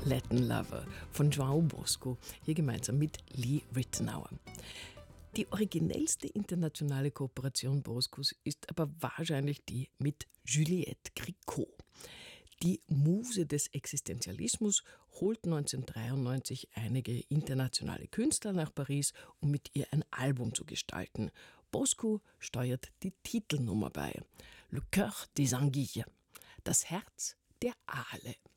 Latin Lover von João Bosco, hier gemeinsam mit Lee Ritenour. Die originellste internationale Kooperation Boscos ist aber wahrscheinlich die mit Juliette Gréco. Die Muse des Existenzialismus holt 1993 einige internationale Künstler nach Paris, um mit ihr ein Album zu gestalten. Bosco steuert die Titelnummer bei. Le Cœur des Anguilles, das Herz der Aale.